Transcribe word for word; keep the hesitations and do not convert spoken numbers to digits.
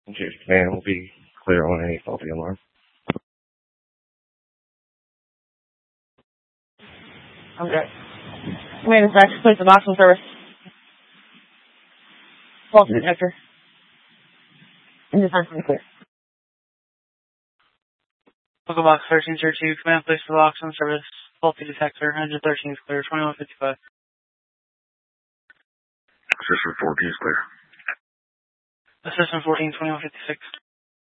Jason Command will be clear on any faulty alarm. Okay. Command is back. Place the box on service. Faulty detector. And just answer clear. Local box thirteen zero two, command place the box on service. Faulty detector, engine thirteen is clear, twenty-one fifty-five. System fourteen is clear. Assistant fourteen, twenty-one fifty-six.